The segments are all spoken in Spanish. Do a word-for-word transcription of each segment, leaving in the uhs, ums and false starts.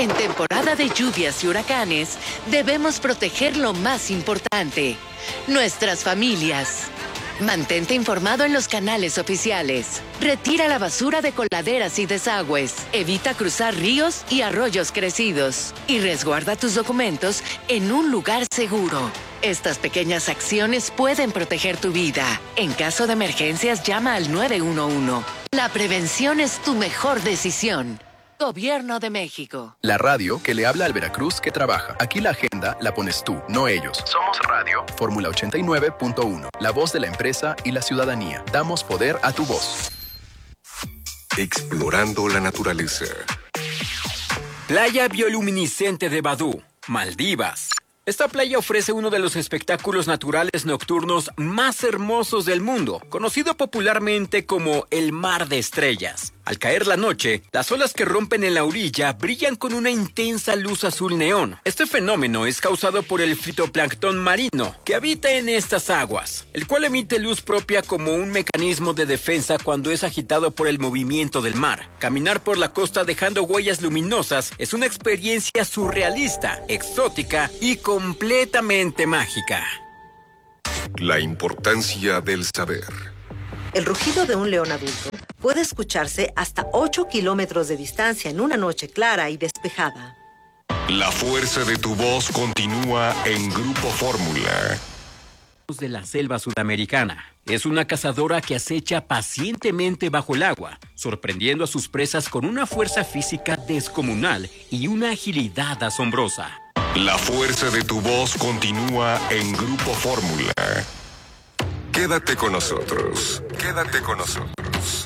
En temporada de lluvias y huracanes, debemos proteger lo más importante, nuestras familias. Mantente informado en los canales oficiales. Retira la basura de coladeras y desagües. Evita cruzar ríos y arroyos crecidos. Y resguarda tus documentos en un lugar seguro. Estas pequeñas acciones pueden proteger tu vida. En caso de emergencias, llama al nueve uno uno. La prevención es tu mejor decisión. Gobierno de México. La radio que le habla al Veracruz que trabaja. Aquí la agenda la pones tú, no ellos. Somos Radio Fórmula ochenta y nueve punto uno. La voz de la empresa y la ciudadanía. Damos poder a tu voz. Explorando la naturaleza. Playa bioluminiscente de Badú, Maldivas. Esta playa ofrece uno de los espectáculos naturales nocturnos más hermosos del mundo, conocido popularmente como el Mar de Estrellas. Al caer la noche, las olas que rompen en la orilla brillan con una intensa luz azul neón. Este fenómeno es causado por el fitoplancton marino que habita en estas aguas, el cual emite luz propia como un mecanismo de defensa cuando es agitado por el movimiento del mar. Caminar por la costa dejando huellas luminosas es una experiencia surrealista, exótica y completamente mágica. La importancia del saber. El rugido de un león adulto puede escucharse hasta ocho kilómetros de distancia en una noche clara y despejada. La fuerza de tu voz continúa en Grupo Fórmula. De la selva sudamericana. Es una cazadora que acecha pacientemente bajo el agua, sorprendiendo a sus presas con una fuerza física descomunal y una agilidad asombrosa. La fuerza de tu voz continúa en Grupo Fórmula. Quédate con nosotros. Quédate con nosotros.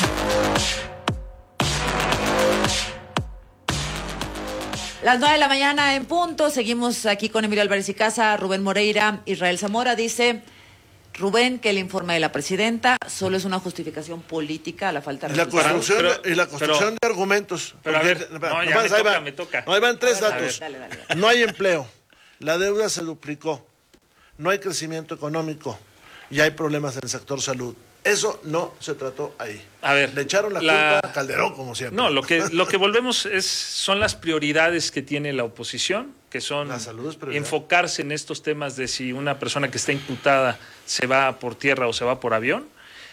Las nueve de la mañana en punto. Seguimos aquí con Emilio Álvarez y Casa, Rubén Moreira, Israel Zamora. Dice Rubén que el informe de la presidenta solo es una justificación política a la falta de y la construcción pero, de, y la construcción pero, de argumentos. Pero porque, a ver, no, ya más, me, toca, va, me toca. No, ahí van tres ver, datos. Dale, dale, dale. No hay empleo, la deuda se duplicó, no hay crecimiento económico y hay problemas en el sector salud. Eso no se trató ahí. A ver, le echaron la, la... culpa a Calderón, como siempre. No, lo que lo que volvemos es son las prioridades que tiene la oposición, que son la salud es prioridad. Enfocarse en estos temas de si una persona que está imputada se va por tierra o se va por avión,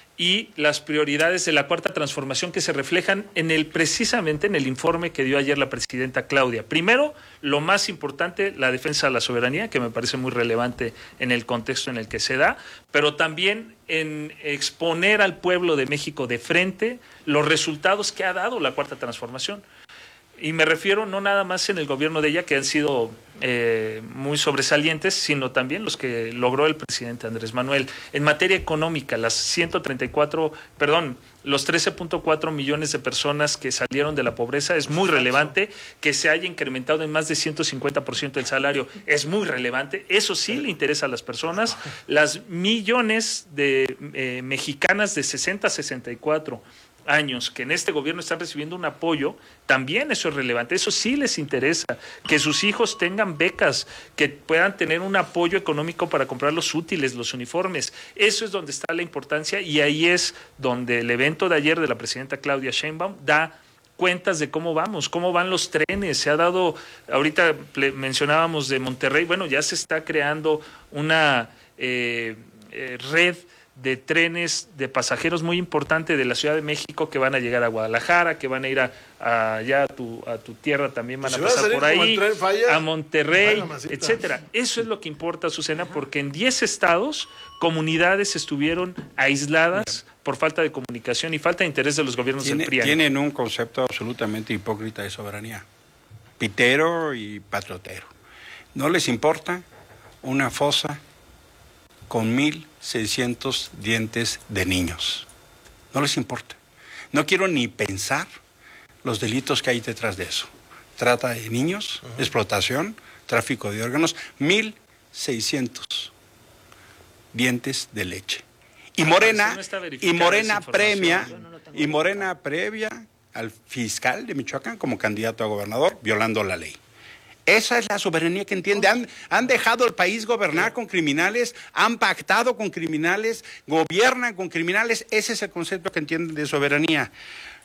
y las prioridades de la cuarta transformación que se reflejan en el precisamente en el informe que dio ayer la presidenta Claudia. Primero, lo más importante, la defensa de la soberanía, que me parece muy relevante en el contexto en el que se da, pero también en exponer al pueblo de México de frente los resultados que ha dado la cuarta transformación. Y me refiero no nada más en el gobierno de ella, que han sido eh, muy sobresalientes, sino también los que logró el presidente Andrés Manuel. En materia económica, las ciento treinta y cuatro, perdón, los trece punto cuatro millones de personas que salieron de la pobreza es muy relevante, que se haya incrementado en más de ciento cincuenta por ciento el salario es muy relevante, eso sí le interesa a las personas, las millones de eh, mexicanas de sesenta a sesenta y cuatro años que en este gobierno están recibiendo un apoyo, también eso es relevante, eso sí les interesa, que sus hijos tengan becas, que puedan tener un apoyo económico para comprar los útiles, los uniformes, eso es donde está la importancia y ahí es donde el evento de ayer de la presidenta Claudia Sheinbaum da cuentas de cómo vamos, cómo van los trenes, se ha dado, ahorita mencionábamos de Monterrey, bueno, ya se está creando una eh, eh, red de trenes de pasajeros muy importante de la Ciudad de México que van a llegar a Guadalajara, que van a ir a, a allá a tu, a tu tierra, también van a pasar por ahí, a Monterrey, bueno, etcétera. Eso es lo que importa, Azucena, porque en diez estados, comunidades estuvieron aisladas por falta de comunicación y falta de interés de los gobiernos Tiene, del P R I. Tienen un concepto absolutamente hipócrita de soberanía, pitero y patriotero. No les importa una fosa con mil seiscientos dientes de niños. No les importa. No quiero ni pensar los delitos que hay detrás de eso. Trata de niños, uh-huh. explotación, tráfico de órganos, mil seiscientos dientes de leche. Y Morena, y Morena premia, y Morena previa al fiscal de Michoacán como candidato a gobernador, violando la ley. Esa es la soberanía que entiende. Han, han dejado el país gobernar con criminales, han pactado con criminales, gobiernan con criminales. Ese es el concepto que entienden de soberanía.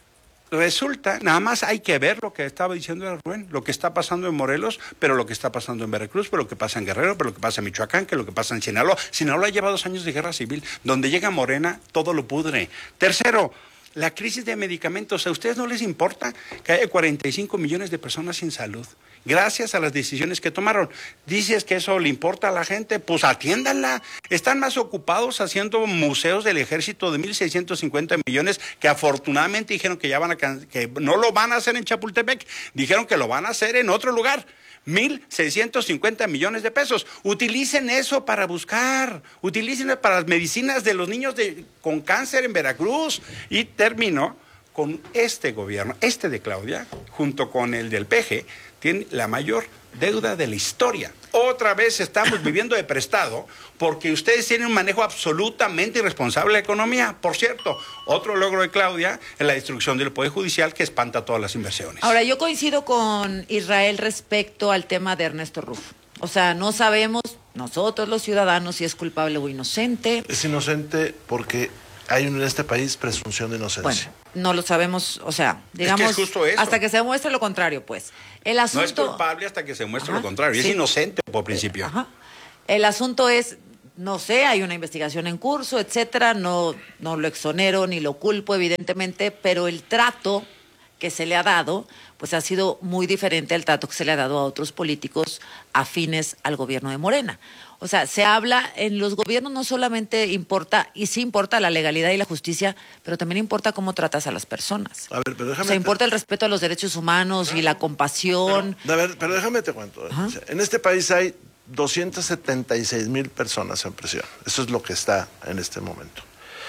resulta, nada más hay que ver lo que estaba diciendo Rubén, lo que está pasando en Morelos, pero lo que está pasando en Veracruz, pero lo que pasa en Guerrero, pero lo que pasa en Michoacán, que lo que pasa en Sinaloa. Sinaloa lleva dos años de guerra civil, donde llega Morena, todo lo pudre. Tercero, la crisis de medicamentos. ¿A ustedes no les importa que haya cuarenta y cinco millones de personas sin salud? Gracias a las decisiones que tomaron. Dices que eso le importa a la gente, pues atiéndanla. Están más ocupados haciendo museos del ejército de mil seiscientos cincuenta millones, que afortunadamente dijeron que ya van a que no lo van a hacer en Chapultepec, dijeron que lo van a hacer en otro lugar. mil seiscientos cincuenta millones de pesos. Utilicen eso para buscar, utilicen para las medicinas de los niños de, con cáncer en Veracruz. Y termino con este gobierno, este de Claudia, junto con el del P G, tiene la mayor deuda de la historia. Otra vez estamos viviendo de prestado porque ustedes tienen un manejo absolutamente irresponsable de la economía. Por cierto, otro logro de Claudia es la destrucción del Poder Judicial, que espanta todas las inversiones. Ahora, yo coincido con Israel respecto al tema de Ernesto Rufo. O sea, no sabemos nosotros los ciudadanos si es culpable o inocente. Es inocente porque hay en este país presunción de inocencia. Bueno, no lo sabemos, o sea, digamos, es que es justo eso. Hasta que se demuestre lo contrario, pues. El asunto... No es culpable hasta que se muestre Ajá, lo contrario, sí. Es inocente por principio. Ajá. El asunto es, no sé, hay una investigación en curso, etcétera, no, no lo exonero ni lo culpo, evidentemente, pero el trato que se le ha dado, pues ha sido muy diferente al trato que se le ha dado a otros políticos afines al gobierno de Morena. O sea, se habla, en los gobiernos no solamente importa, y sí importa la legalidad y la justicia, pero también importa cómo tratas a las personas. A ver, pero déjame... O sea, importa el respeto a los derechos humanos y la compasión. Pero, a ver, pero déjame te cuento. O sea, en este país hay doscientas setenta y seis mil personas en prisión. Eso es lo que está en este momento.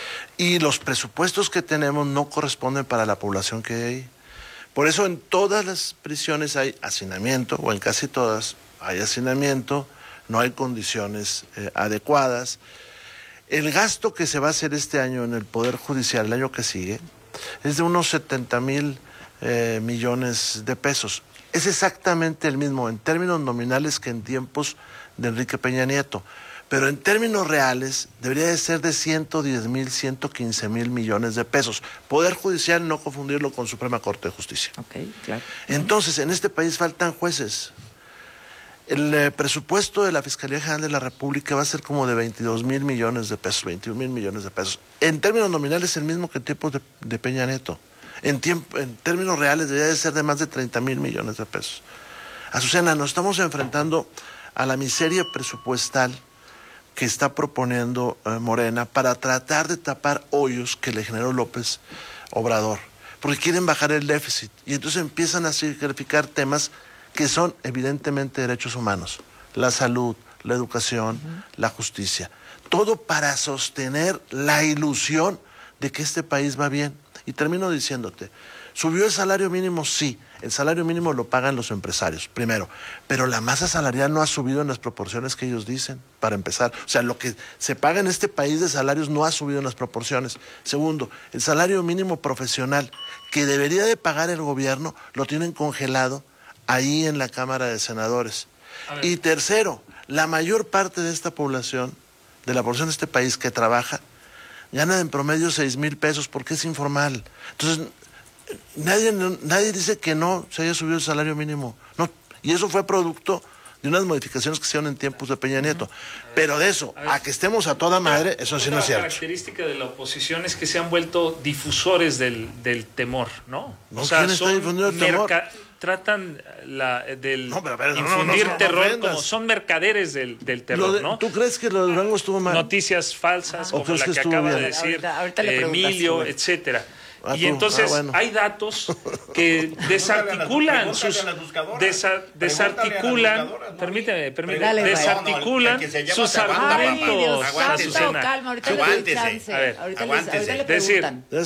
Y los presupuestos que tenemos no corresponden para la población que hay. Por eso en todas las prisiones hay hacinamiento, o en casi todas hay hacinamiento, no hay condiciones eh, adecuadas. El gasto que se va a hacer este año en el Poder Judicial, el año que sigue, es de unos setenta mil eh, millones de pesos. Es exactamente el mismo en términos nominales que en tiempos de Enrique Peña Nieto, pero en términos reales debería de ser de ciento diez mil, ciento quince mil millones de pesos. Poder Judicial, no confundirlo con Suprema Corte de Justicia. Okay, claro. Entonces, en este país faltan jueces. El eh, presupuesto de la Fiscalía General de la República va a ser como de veintidós mil millones de pesos, veintiún mil millones de pesos. En términos nominales, el mismo que en tiempos de, de Peña Nieto. En, tiempo, en términos reales, debería de ser de más de treinta mil millones de pesos. Azucena, nos estamos enfrentando a la miseria presupuestal que está proponiendo eh, Morena para tratar de tapar hoyos que le generó López Obrador, porque quieren bajar el déficit y entonces empiezan a sacrificar temas que son evidentemente derechos humanos, la salud, la educación, uh-huh. la justicia, todo para sostener la ilusión de que este país va bien. Y termino diciéndote, ¿subió el salario mínimo? Sí, el salario mínimo lo pagan los empresarios, primero, pero la masa salarial no ha subido en las proporciones que ellos dicen, para empezar. O sea, lo que se paga en este país de salarios no ha subido en las proporciones. Segundo, el salario mínimo profesional que debería de pagar el gobierno lo tienen congelado ahí en la Cámara de Senadores. Y tercero, la mayor parte de esta población, de la población de este país que trabaja, gana en promedio seis mil pesos porque es informal. Entonces, nadie, nadie dice que no se haya subido el salario mínimo. No, y eso fue producto de unas modificaciones que se hicieron en tiempos de Peña Nieto. Pero de eso, a, ver, a que estemos a toda madre, eso sí no es cierto. La característica de la oposición es que se han vuelto difusores del, del temor, ¿no? No, o sea, ¿quién está difundiendo el temor? Tratan la, del no, pero, pero, infundir no, no, no, terror, no como son mercaderes del, del terror, de, ¿no? ¿Tú crees que lo de Durango estuvo mal? Noticias falsas, como la que, que acaba bien? de decir ahorita, ahorita eh, Emilio, etcétera. Ah, y entonces ah, bueno. hay datos que desarticulan sus desa, desarticulan permíteme, permíteme Dale, desarticulan no, no, el, el sus argumentos. Calma, ahorita le chance. A ver, ahorita aguántese. Les, decir,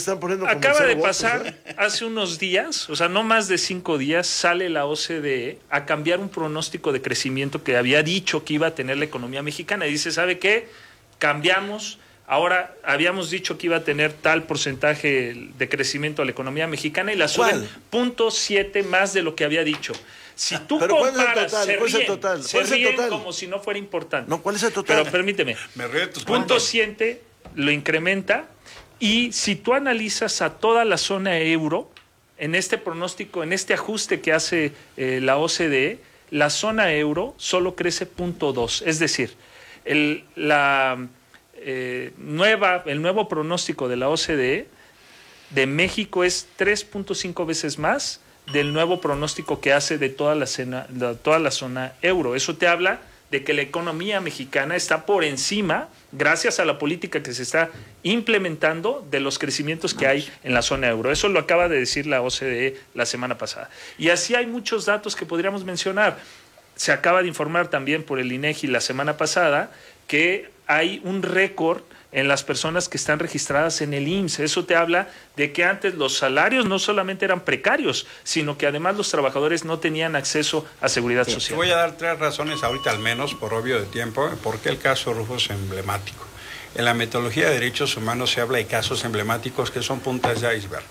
acaba de pasar votos, ¿eh? hace unos días, o sea, no más de cinco días, sale la O C D E a cambiar un pronóstico de crecimiento que había dicho que iba a tener la economía mexicana y dice, ¿sabe qué? Cambiamos. Ahora habíamos dicho que iba a tener tal porcentaje de crecimiento a la economía mexicana y la suben punto siete más de lo que había dicho. Si tú ¿Pero comparas, cuál es el total? se ¿Cuál es el ríen, total? se ¿Cuál es el ríen total? como si no fuera importante. No, ¿cuál es el total? Pero permíteme. Me río de tus punto siete lo incrementa y si tú analizas a toda la zona euro, en este pronóstico, en este ajuste que hace eh, la O C D E, la zona euro solo crece cero punto dos. Es decir, el, la, eh, nueva, el nuevo pronóstico de la O C D E de México es tres punto cinco veces más del nuevo pronóstico que hace de toda la, cena, de toda la zona euro. Eso te habla de que la economía mexicana está por encima, gracias a la política que se está implementando, de los crecimientos que hay en la zona euro. Eso lo acaba de decir la O C D E la semana pasada. Y así hay muchos datos que podríamos mencionar. Se acaba de informar también por el INEGI la semana pasada que hay un récord en las personas que están registradas en el I M S S. Eso te habla de que antes los salarios no solamente eran precarios, sino que además los trabajadores no tenían acceso a seguridad sí, social. Te voy a dar tres razones ahorita al menos, por obvio de tiempo, por qué el caso Rufo es emblemático. En la metodología de derechos humanos se habla de casos emblemáticos que son puntas de iceberg.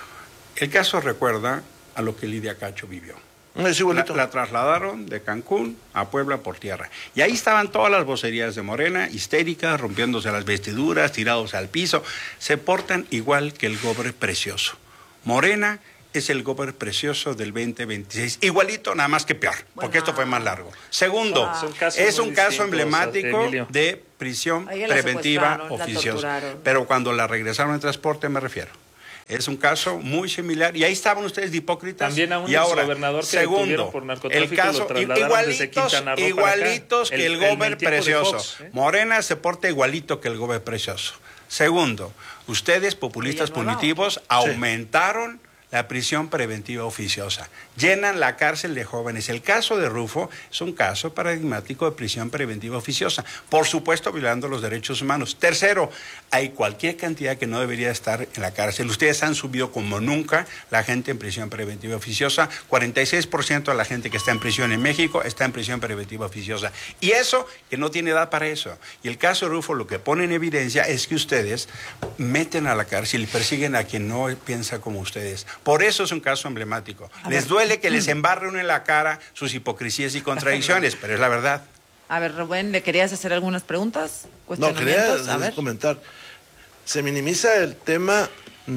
El caso recuerda a lo que Lidia Cacho vivió. Es igualito. La, la trasladaron de Cancún a Puebla por tierra. Y ahí estaban todas las vocerías de Morena, histéricas, rompiéndose las vestiduras, tirados al piso. Se portan igual que el gober precioso. Morena es el gober precioso del veinte veintiséis. Igualito, nada más que peor, porque wow. esto fue más largo. Segundo, wow. es un caso emblemático Emilio. de prisión preventiva oficiosa. Pero cuando la regresaron en transporte me refiero. Es un caso muy similar. Y ahí estaban ustedes de hipócritas. También a un y ahora, gobernador que segundo, detuvieron por narcotráfico el caso, lo trasladaron igualitos, desde Quintana Roo igualitos para acá. que el, el gober precioso. Fox, ¿eh? Morena se porta igualito que el gober precioso. Segundo, ustedes, populistas punitivos, aumentaron la prisión preventiva oficiosa. Llenan la cárcel de jóvenes. El caso de Rufo es un caso paradigmático de prisión preventiva oficiosa. Por supuesto, violando los derechos humanos. Tercero, hay cualquier cantidad que no debería estar en la cárcel. Ustedes han subido como nunca la gente en prisión preventiva oficiosa. cuarenta y seis por ciento de la gente que está en prisión en México está en prisión preventiva oficiosa. Y eso, que no tiene edad para eso. Y el caso de Rufo lo que pone en evidencia es que ustedes meten a la cárcel y persiguen a quien no piensa como ustedes. Por eso es un caso emblemático. A les ver. duele que les embarren en la cara sus hipocresías y contradicciones, pero es la verdad. A ver, Rubén, ¿le querías hacer algunas preguntas? No, quería a ver. comentar. Se minimiza el tema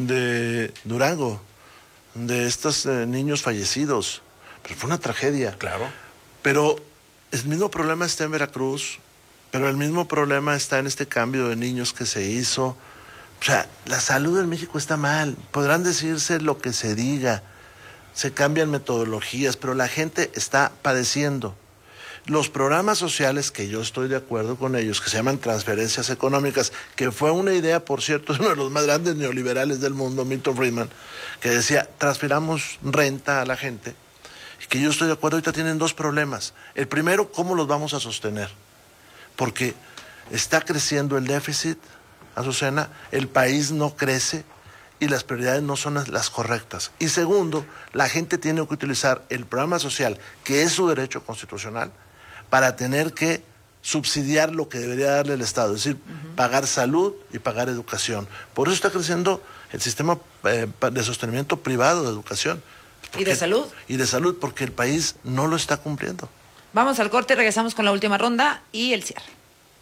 de Durango, de estos eh, niños fallecidos. Pero fue una tragedia. Claro. Pero el mismo problema está en Veracruz, pero el mismo problema está en este cambio de niños que se hizo. O sea, la salud en México está mal. Podrán decirse lo que se diga. Se cambian metodologías, pero la gente está padeciendo. Los programas sociales, que yo estoy de acuerdo con ellos, que se llaman transferencias económicas, que fue una idea, por cierto, de uno de los más grandes neoliberales del mundo, Milton Friedman, que decía, transfiramos renta a la gente, y que yo estoy de acuerdo. Ahorita tienen dos problemas. El primero, ¿cómo los vamos a sostener? Porque está creciendo el déficit, Azucena, el país no crece y las prioridades no son las correctas. Y segundo, la gente tiene que utilizar el programa social, que es su derecho constitucional, para tener que subsidiar lo que debería darle el Estado, es decir, uh-huh. pagar salud y pagar educación. Por eso está creciendo el sistema eh, de sostenimiento privado de educación. Porque, ¿y de salud? Y de salud, porque el país no lo está cumpliendo. Vamos al corte, regresamos con la última ronda y el cierre.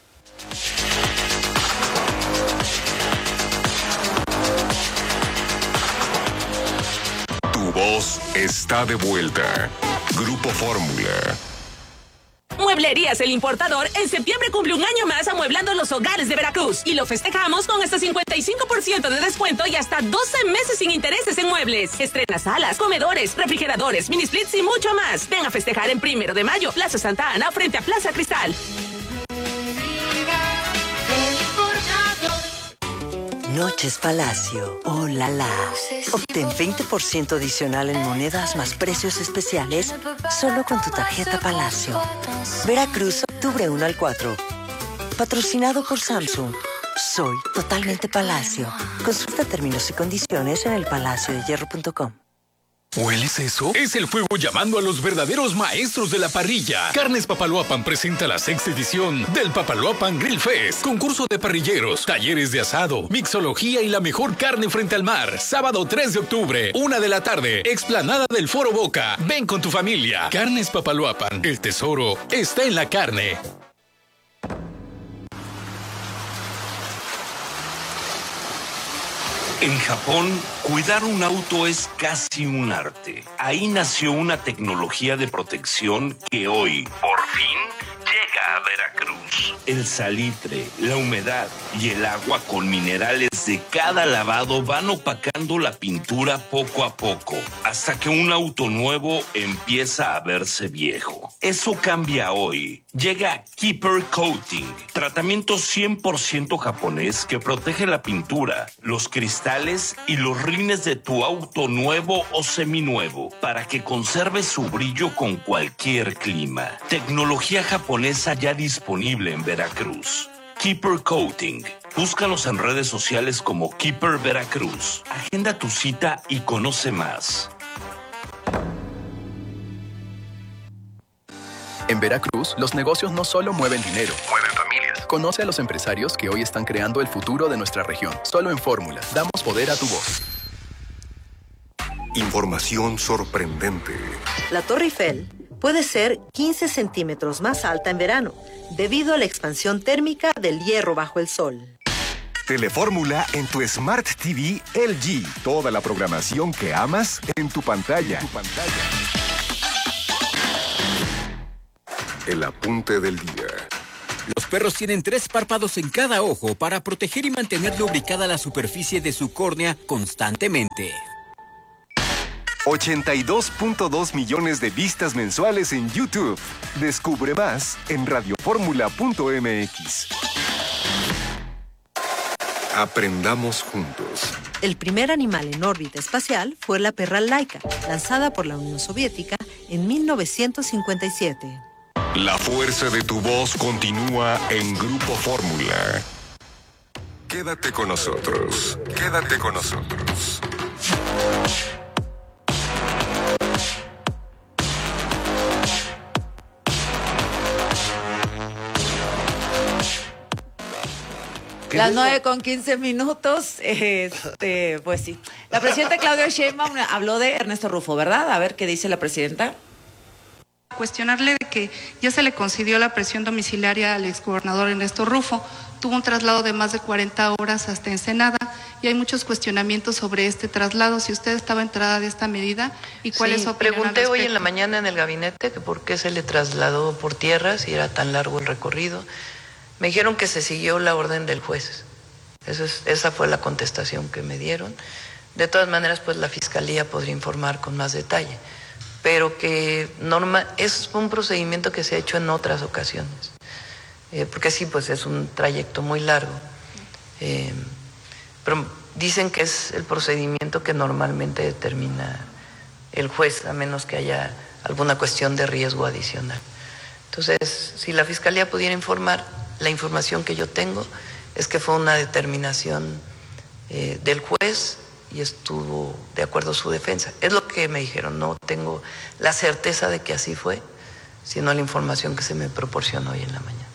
Tu voz está de vuelta. Grupo Fórmula. Mueblerías El Importador en septiembre cumple un año más amueblando los hogares de Veracruz y lo festejamos con hasta cincuenta y cinco por ciento de descuento y hasta doce meses sin intereses en muebles. Estrena salas, comedores, refrigeradores, mini splits y mucho más. Ven a festejar en Primero de Mayo, Plaza Santa Ana, frente a Plaza Cristal. Noches Palacio. ¡Oh, la, la! Obtén veinte por ciento adicional en monedas más precios especiales solo con tu tarjeta Palacio. Veracruz, octubre uno al cuatro. Patrocinado por Samsung. Soy totalmente Palacio. Consulta términos y condiciones en el palacio de hierro punto com. ¿Hueles eso? Es el fuego llamando a los verdaderos maestros de la parrilla. Carnes Papaloapan presenta la sexta edición del Papaloapan Grill Fest. Concurso de parrilleros, talleres de asado, mixología y la mejor carne frente al mar. Sábado tres de octubre, una de la tarde, explanada del Foro Boca. Ven con tu familia. Carnes Papaloapan, el tesoro está en la carne. En Japón, cuidar un auto es casi un arte. Ahí nació una tecnología de protección que hoy, por fin, llega a Veracruz. El salitre, la humedad y el agua con minerales de cada lavado van opacando la pintura poco a poco, hasta que un auto nuevo empieza a verse viejo. Eso cambia hoy. Llega Keeper Coating, tratamiento cien por ciento japonés que protege la pintura, los cristales y los rines de tu auto nuevo o seminuevo para que conserve su brillo con cualquier clima. Tecnología japonesa ya disponible en Veracruz. Keeper Coating. Búscanos en redes sociales como Keeper Veracruz. Agenda tu cita y conoce más. En Veracruz, los negocios no solo mueven dinero, mueven familias. Conoce a los empresarios que hoy están creando el futuro de nuestra región. Solo en Fórmula, damos poder a tu voz. Información sorprendente. La Torre Eiffel puede ser quince centímetros más alta en verano, debido a la expansión térmica del hierro bajo el sol. Telefórmula en tu Smart T V L G. Toda la programación que amas en tu pantalla. En tu pantalla. El apunte del día. Los perros tienen tres párpados en cada ojo para proteger y mantener lubricada la superficie de su córnea constantemente. ochenta y dos punto dos millones de vistas mensuales en YouTube. Descubre más en radioformula punto m x. Aprendamos juntos. El primer animal en órbita espacial fue la perra Laika, lanzada por la Unión Soviética en mil novecientos cincuenta y siete. La fuerza de tu voz continúa en Grupo Fórmula. Quédate con nosotros. Quédate con nosotros. Las nueve con quince minutos, este, pues sí. La presidenta Claudia Sheinbaum habló de Ernesto Rufo, ¿verdad? A ver qué dice la presidenta. Cuestionarle de que ya se le concedió la prisión domiciliaria al exgobernador Ernesto Rufo. Tuvo un traslado de más de cuarenta horas hasta Ensenada y hay muchos cuestionamientos sobre este traslado. Si usted estaba enterada de esta medida y cuál sí, es su opinión pregunté al hoy en respecto. la mañana en el gabinete que por qué se le trasladó por tierra si era tan largo el recorrido. Me dijeron que se siguió la orden del juez. Eso es, esa fue la contestación que me dieron. De todas maneras, pues la Fiscalía podría informar con más detalle. Pero que norma, es un procedimiento que se ha hecho en otras ocasiones. Eh, porque sí, pues es un trayecto muy largo. Eh, pero dicen que es el procedimiento que normalmente determina el juez, a menos que haya alguna cuestión de riesgo adicional. Entonces, si la Fiscalía pudiera informar, la información que yo tengo es que fue una determinación eh, del juez y estuvo de acuerdo a su defensa. Es lo que me dijeron, no tengo la certeza de que así fue, sino la información que se me proporcionó hoy en la mañana.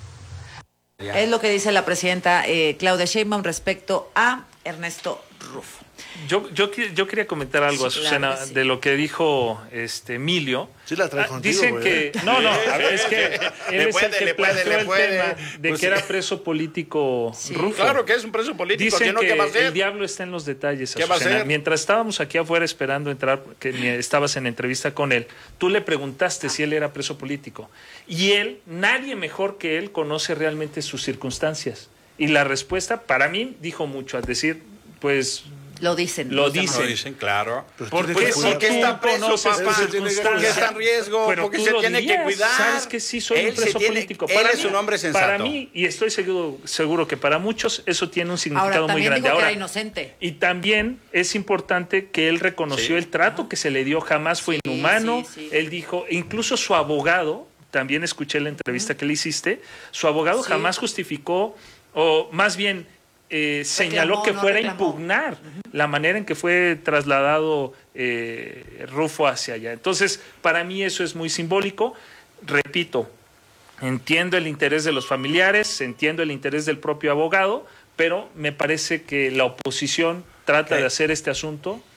Es lo que dice la presidenta eh, Claudia Sheinbaum respecto a Ernesto Rufo. Yo, yo, yo quería comentar algo, Sí, Azucena, claro que sí. de lo que dijo este Emilio. Sí la trae Ah, contigo, Dicen güey, que... ¿eh? No, no, a ver, es que él Le es puede, el que le puede, planteó le el puede. tema de Pues que sí. era preso político Rufo. Claro que es un preso político, Dicen ¿no? que ¿Qué va a hacer? el diablo está en los detalles, ¿Qué va a Azucena. hacer? Mientras estábamos aquí afuera esperando entrar, que ni- estabas en entrevista con él, tú le preguntaste si él era preso político. Y él, nadie mejor que él, conoce realmente sus circunstancias. Y la respuesta, para mí, dijo mucho, al decir, pues... Lo dicen. Lo los dicen. demás. Lo dicen, claro. ¿Por Porque qué si si porque tú está preso, conoces papá, las porque circunstancias? está en riesgo, Pero porque tú se lo tiene dirías, que cuidar. Sabes que sí soy Él un se preso tiene- político. él Para es mí- un hombre sensato. Para mí, y estoy seguro, seguro que para muchos eso tiene un significado Ahora, muy también grande. dijo que Ahora, era inocente. y también es importante que él reconoció Sí. el trato que se le dio, jamás fue inhumano. sí, sí. Él dijo, incluso su abogado, también escuché la entrevista que le hiciste, su abogado Sí. jamás justificó, o más bien eh, señaló que no fuera a reclamó. impugnar la manera en que fue trasladado eh, Rufo hacia allá. Entonces, para mí eso es muy simbólico. Repito, entiendo el interés de los familiares, entiendo el interés del propio abogado, pero me parece que la oposición trata Ok. de hacer este asunto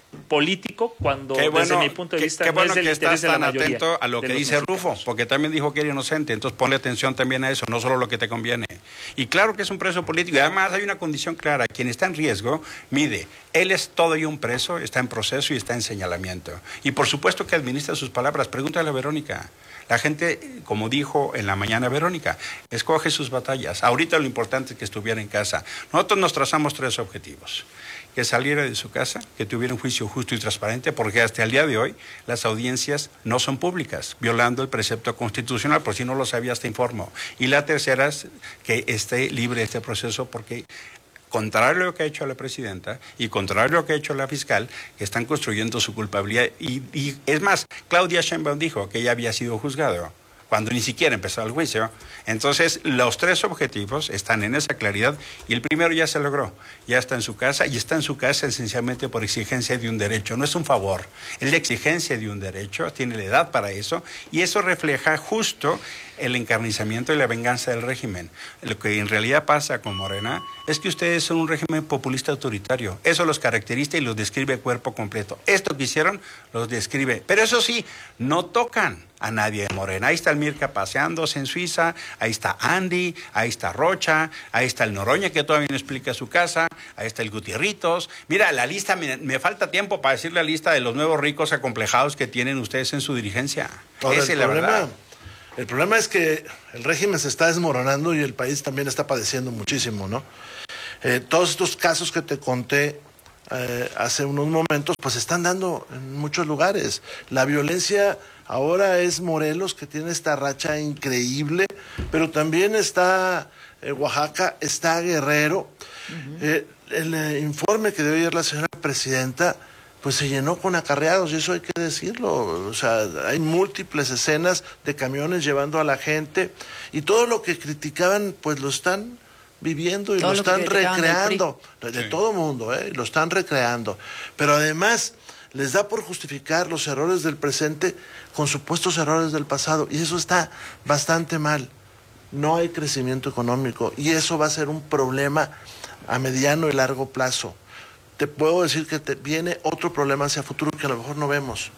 político cuando qué bueno, desde mi punto de qué, vista qué bueno no es del que interés estás de la tan mayoría atento a lo que dice Rufo, porque también dijo que era inocente, entonces ponle atención también a eso, no solo lo que te conviene. Y claro que es un preso político, y además hay una condición clara, quien está en riesgo, mide, él es todo y un preso, está en proceso y está en señalamiento. Y por supuesto que administra sus palabras, pregúntale a Verónica. La gente, como dijo en la mañana Verónica, escoge sus batallas. Ahorita lo importante es que estuviera en casa. Nosotros nos trazamos tres objetivos. Que saliera de su casa, que tuviera un juicio justo y transparente, porque hasta el día de hoy las audiencias no son públicas, violando el precepto constitucional, por si no lo sabías te informo. Y la tercera es que esté libre este proceso, porque contrario a lo que ha hecho la presidenta y contrario a lo que ha hecho la fiscal, que están construyendo su culpabilidad. Y, y es más, Claudia Sheinbaum dijo que ya había sido juzgado cuando ni siquiera empezó el juicio. Entonces, los tres objetivos están en esa claridad y el primero ya se logró. Ya está en su casa y está en su casa esencialmente por exigencia de un derecho. No es un favor, es la exigencia de un derecho, tiene la edad para eso y eso refleja justo el encarnizamiento y la venganza del régimen. Lo que en realidad pasa con Morena es que ustedes son un régimen populista autoritario. Eso los caracteriza y los describe cuerpo completo. Esto que hicieron los describe. Pero eso sí, no tocan a nadie de Morena. Ahí está el Mirka paseándose en Suiza, ahí está Andy, ahí está Rocha, ahí está el Noroña que todavía no explica su casa, ahí está el Gutierritos. Mira, la lista, me, me falta tiempo para decir la lista de los nuevos ricos acomplejados que tienen ustedes en su dirigencia. Ahora, Esa es el la problema, verdad. El problema es que el régimen se está desmoronando y el país también está padeciendo muchísimo, ¿no? Eh, todos estos casos que te conté eh, hace unos momentos, pues se están dando en muchos lugares. La violencia ahora es Morelos, que tiene esta racha increíble, pero también está eh, Oaxaca, está Guerrero. Uh-huh. eh, el eh, informe que debe ir la señora presidenta, pues se llenó con acarreados, y eso hay que decirlo. O sea, hay múltiples escenas de camiones llevando a la gente, y todo lo que criticaban, pues lo están viviendo y todo lo, lo están recreando, de sí. todo mundo, ¿eh? Lo están recreando. Pero además les da por justificar los errores del presente con supuestos errores del pasado, y eso está bastante mal. No hay crecimiento económico, y eso va a ser un problema a mediano y largo plazo. Te puedo decir que te viene otro problema hacia futuro que a lo mejor no vemos.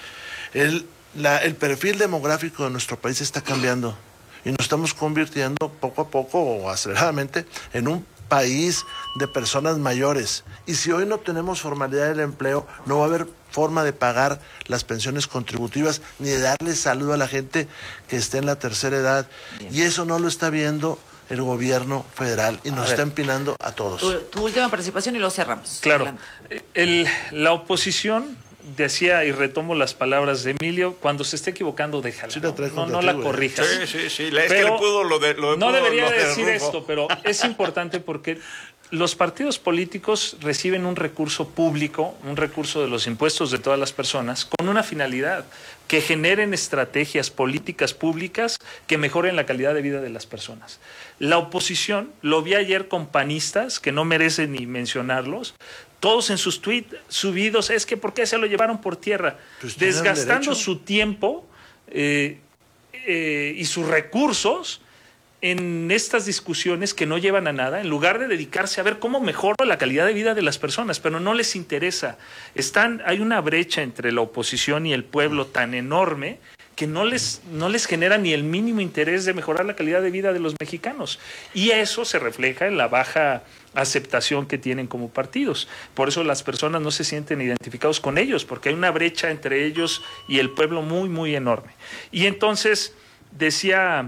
El, la, el perfil demográfico de nuestro país está cambiando y nos estamos convirtiendo poco a poco o aceleradamente en un país de personas mayores. Y si hoy no tenemos formalidad del empleo, no va a haber forma de pagar las pensiones contributivas ni de darle salud a la gente que esté en la tercera edad. Bien. Y eso no lo está viendo el gobierno federal y nos está empinando a todos. Tu, tu última participación y lo cerramos. Claro. El, la oposición decía, y retomo las palabras de Emilio, cuando se esté equivocando, déjala. Sí, la no, no la corrijas. Sí, sí, sí. Es que le pudo lo de lo No pudo, debería lo de decir Rufo. esto, pero es importante porque los partidos políticos reciben un recurso público, un recurso de los impuestos de todas las personas, con una finalidad, que generen estrategias políticas públicas que mejoren la calidad de vida de las personas. La oposición, lo vi ayer con panistas, que no merecen ni mencionarlos, todos en sus tweets subidos, es que ¿por qué se lo llevaron por tierra? Pues desgastando su tiempo eh, eh, y sus recursos en estas discusiones que no llevan a nada, en lugar de dedicarse a ver cómo mejoro la calidad de vida de las personas, pero no les interesa. Están, hay una brecha entre la oposición y el pueblo tan enorme que no les, no les genera ni el mínimo interés de mejorar la calidad de vida de los mexicanos. Y eso se refleja en la baja aceptación que tienen como partidos. Por eso las personas no se sienten identificados con ellos, porque hay una brecha entre ellos y el pueblo muy, muy enorme. Y entonces decía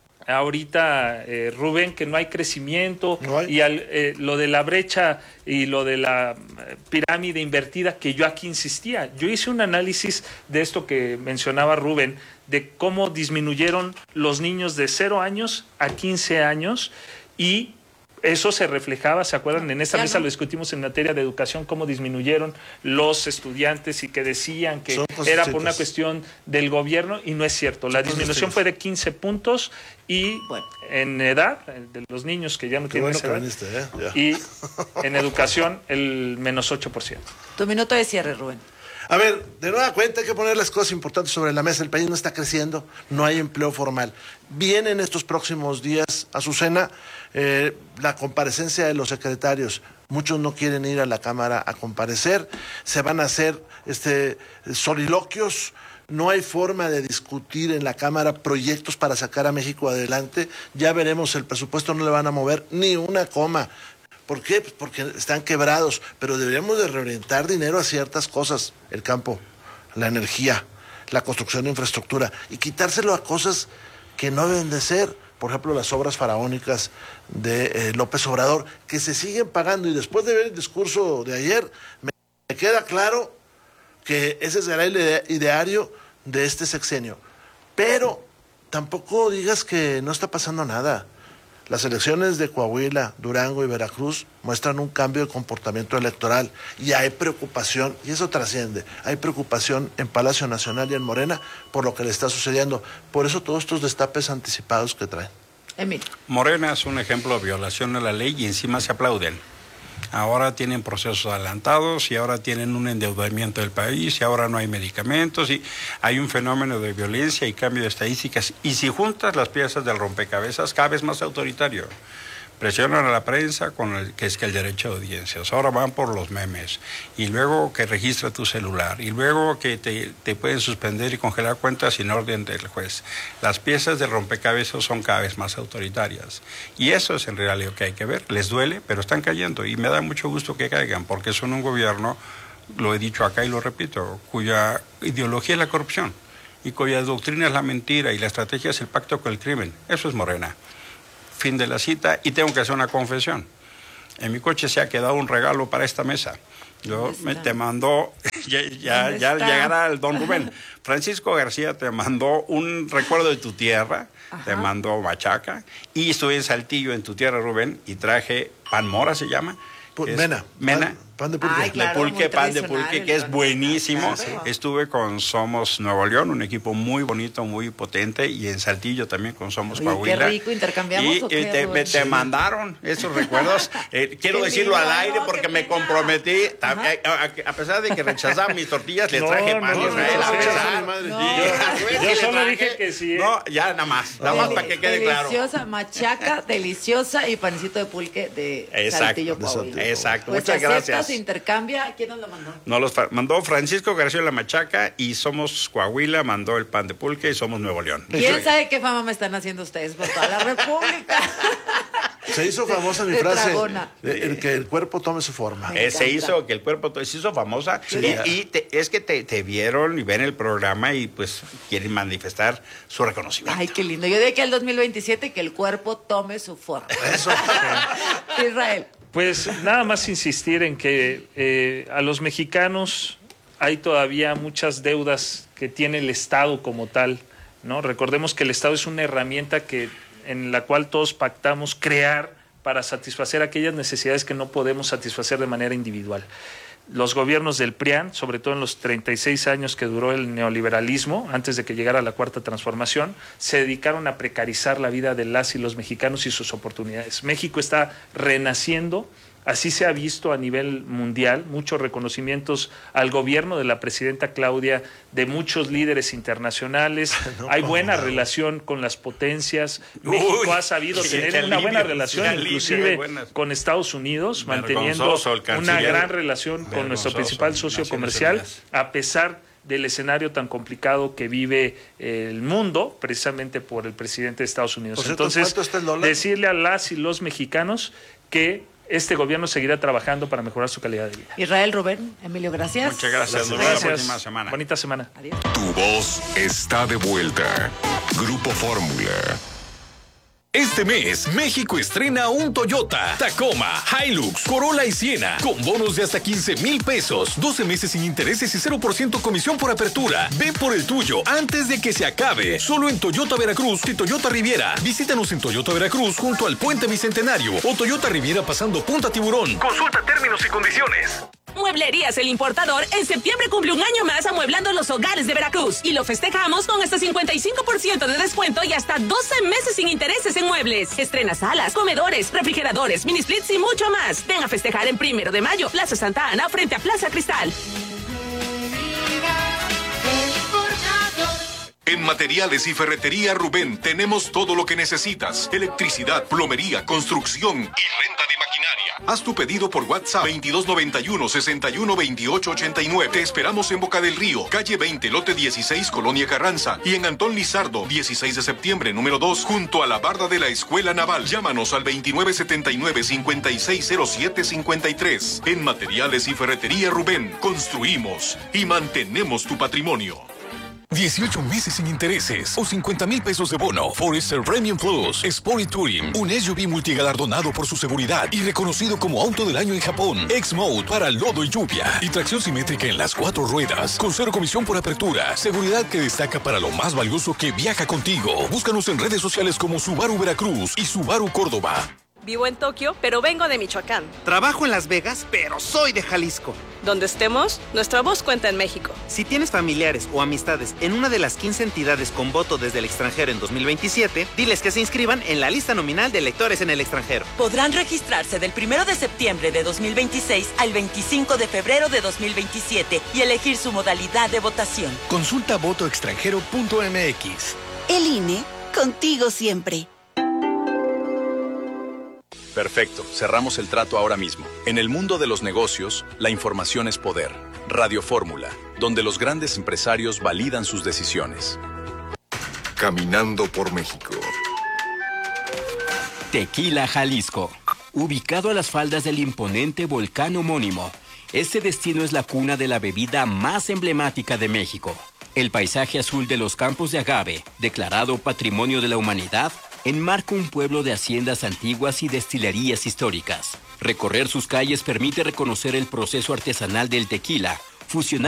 ahorita eh, Rubén que no hay crecimiento no hay. y al, eh, lo de la brecha y lo de la pirámide invertida, que yo aquí insistía. Yo hice un análisis de esto que mencionaba Rubén, de cómo disminuyeron los niños de cero años a quince años, y eso se reflejaba, ¿se acuerdan? En esta mesa lo discutimos en materia de educación, cómo disminuyeron los estudiantes y que decían que era por una cuestión del gobierno, y no es cierto. La disminución fue de quince puntos y bueno, en edad de los niños que ya no Qué tienen bueno esa edad, viniste, ¿eh? Y en educación el menos ocho por ciento. Tu minuto de cierre, Rubén. A ver, de nueva cuenta hay que poner las cosas importantes sobre la mesa. El país no está creciendo, no hay empleo formal. Viene en estos próximos días, Azucena, eh, la comparecencia de los secretarios. Muchos no quieren ir a la Cámara a comparecer. Se van a hacer este, soliloquios. No hay forma de discutir en la Cámara proyectos para sacar a México adelante. Ya veremos, el presupuesto no le van a mover ni una coma. ¿Por qué? Pues porque están quebrados, pero deberíamos de reorientar dinero a ciertas cosas, el campo, la energía, la construcción de infraestructura, y quitárselo a cosas que no deben de ser. Por ejemplo, las obras faraónicas de eh, López Obrador, que se siguen pagando, y después de ver el discurso de ayer, me, me queda claro que ese será el ide- ideario de este sexenio. Pero tampoco digas que no está pasando nada. Las elecciones de Coahuila, Durango y Veracruz muestran un cambio de comportamiento electoral y hay preocupación, y eso trasciende, hay preocupación en Palacio Nacional y en Morena por lo que le está sucediendo. Por eso todos estos destapes anticipados que traen. Emilio. Morena es un ejemplo de violación de la ley y encima se aplauden. Ahora tienen procesos adelantados y ahora tienen un endeudamiento del país y ahora no hay medicamentos y hay un fenómeno de violencia y cambio de estadísticas. Y si juntas las piezas del rompecabezas, cada vez más autoritario. Presionan a la prensa con el que es que el derecho de audiencias. Ahora van por los memes. Y luego que registra tu celular. Y luego que te, te pueden suspender y congelar cuentas sin orden del juez. Las piezas de rompecabezas son cada vez más autoritarias. Y eso es en realidad lo que hay que ver. Les duele, pero están cayendo. Y me da mucho gusto que caigan, porque son un gobierno, lo he dicho acá y lo repito, cuya ideología es la corrupción. Y cuya doctrina es la mentira y la estrategia es el pacto con el crimen. Eso es Morena. Fin de la cita, y tengo que hacer una confesión. En mi coche se ha quedado un regalo para esta mesa. Yo me te mandó, ya, ya, ya llegará el don Rubén. Francisco García te mandó un recuerdo de tu tierra, ajá, te mandó machaca, y estuve en Saltillo, en tu tierra, Rubén, y traje pan mora, se llama. Pues, mena. Mena. Pan, pan de pulque. Ay, claro, de pulque, pan de pulque, que es buenísimo. Claro. Estuve con Somos Nuevo León, un equipo muy bonito, muy potente, y en Saltillo también con Somos Oye, Coahuila. Qué rico, intercambiamos. Y, ¿o qué, y te, me, te mandaron esos recuerdos. Eh, quiero Qué decirlo lindo, al aire no, porque qué me pena. comprometí. A, a, a pesar de que rechazaban mis tortillas, le No, traje no, pan no, Israel. no, a no, pesar. no, Y- no. y- Yo le solo traje- dije que sí, ¿eh? No, ya nada más. Nada más para que quede claro. Deliciosa, machaca, deliciosa y pancito de pulque de Exacto, Saltillo, de Coahuila. Saltillo. Exacto, Pues muchas aceptas, gracias. intercambia. ¿Quién nos lo mandó? Nos los fa- mandó Francisco García la Machaca y Somos Coahuila mandó el pan de pulque y Somos Nuevo León. ¿Quién sabe qué fama me están haciendo ustedes por toda la República? Se hizo famosa mi De frase, dragona. de- el que el cuerpo tome su forma. Eh, se hizo que el cuerpo to- se hizo famosa y, y te- es que te, te vieron y ven el programa y pues quieren manifestar su reconocimiento. Ay, qué lindo. Yo de aquí al dos mil veintisiete que el cuerpo tome su forma. Eso. Israel. Pues nada más insistir en que eh, a los mexicanos hay todavía muchas deudas que tiene el Estado como tal, ¿no? Recordemos que el Estado es una herramienta que, en la cual todos pactamos crear para satisfacer aquellas necesidades que no podemos satisfacer de manera individual. Los gobiernos del P R I A N, sobre todo en los treinta y seis años que duró el neoliberalismo, antes de que llegara la Cuarta Transformación, se dedicaron a precarizar la vida de las y los mexicanos y sus oportunidades. México está renaciendo, así se ha visto a nivel mundial, muchos reconocimientos al gobierno de la presidenta Claudia, de muchos líderes internacionales, no, hay buena no. relación con las potencias, Uy, México ha sabido tener una alivio, buena relación alivio, inclusive con Estados Unidos, manteniendo una gran relación con nuestro principal socio comercial, a pesar del escenario tan complicado que vive el mundo, precisamente por el presidente de Estados Unidos. Por cierto, Entonces, ¿cuánto está el dólar? decirle a las y los mexicanos que este gobierno seguirá trabajando para mejorar su calidad de vida. Israel, Rubén, Emilio, gracias. Muchas gracias. Nos vemos la próxima semana. Bonita semana. Adiós. Tu voz está de vuelta. Grupo Fórmula. Este mes, México estrena un Toyota, Tacoma, Hilux, Corolla y Siena, con bonos de hasta quince mil pesos, doce meses sin intereses y cero por ciento comisión por apertura. Ve por el tuyo antes de que se acabe. Solo en Toyota Veracruz y Toyota Riviera. Visítanos en Toyota Veracruz junto al Puente Bicentenario o Toyota Riviera pasando Punta Tiburón. Consulta términos y condiciones. Mueblerías El Importador en septiembre cumple un año más amueblando los hogares de Veracruz y lo festejamos con hasta cincuenta y cinco por ciento de descuento y hasta doce meses sin intereses en muebles. Estrena salas, comedores, refrigeradores, mini splits y mucho más. Ven a festejar en Primero de Mayo, Plaza Santa Ana frente a Plaza Cristal. Materiales y Ferretería Rubén tenemos todo lo que necesitas. Electricidad, plomería, construcción y renta de maquinaria. Haz tu pedido por WhatsApp veintidós noventa y uno, sesenta y uno, veintiocho ochenta y nueve. Te esperamos en Boca del Río, calle veinte, lote dieciséis, Colonia Carranza. Y en Antón Lizardo, dieciséis de septiembre, número dos, junto a la barda de la Escuela Naval. Llámanos al veintinueve setenta y nueve, cincuenta y seis cero siete cincuenta y tres. En Materiales y Ferretería Rubén, construimos y mantenemos tu patrimonio. dieciocho meses sin intereses o cincuenta mil pesos de bono. Forester Premium Plus Sport y Touring, un S U V multigalardonado por su seguridad y reconocido como auto del año en Japón. X-Mode para lodo y lluvia y tracción simétrica en las cuatro ruedas con cero comisión por apertura. Seguridad que destaca para lo más valioso que viaja contigo. Búscanos en redes sociales como Subaru Veracruz y Subaru Córdoba. Vivo en Tokio, pero vengo de Michoacán. Trabajo en Las Vegas, pero soy de Jalisco. Donde estemos, nuestra voz cuenta en México. Si tienes familiares o amistades en una de las quince entidades con voto desde el extranjero en dos mil veintisiete, diles que se inscriban en la lista nominal de electores en el extranjero. Podrán registrarse del primero de septiembre de dos mil veintiséis al veinticinco de febrero de dos mil veintisiete y elegir su modalidad de votación. Consulta voto extranjero punto m x. El I N E, contigo siempre. Perfecto, cerramos el trato ahora mismo. En el mundo de los negocios, la información es poder. Radio Fórmula, donde los grandes empresarios validan sus decisiones. Caminando por México. Tequila, Jalisco. Ubicado a las faldas del imponente volcán homónimo, este destino es la cuna de la bebida más emblemática de México. El paisaje azul de los campos de agave, declarado Patrimonio de la Humanidad, enmarca un pueblo de haciendas antiguas y destilerías históricas. Recorrer sus calles permite reconocer el proceso artesanal del tequila, fusionado